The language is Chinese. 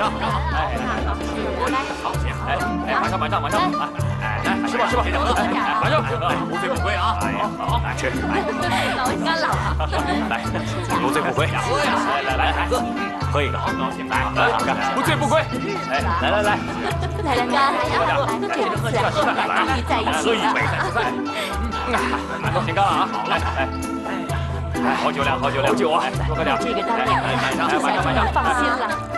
啊，哎， 来， 好些，马上，吃吧，马上，无醉不归啊！好，吃， 干了， 来，无醉不归，喝呀，来，喝一个，来，无醉不归，来， 来两干，这个喝下去，终于在一起了， 喝一杯，先干了啊！来，好酒量，多喝点， 这个当娘的就算你放心了。